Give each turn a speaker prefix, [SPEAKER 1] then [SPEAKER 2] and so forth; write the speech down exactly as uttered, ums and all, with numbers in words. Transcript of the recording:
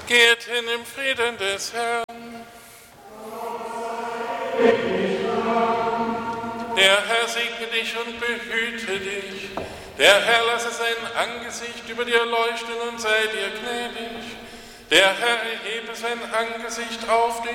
[SPEAKER 1] Geht hin im Frieden des Herrn. Der Herr segne dich und behüte dich. Der Herr lasse sein Angesicht über dir leuchten und sei dir gnädig. Der Herr erhebe sein Angesicht auf dich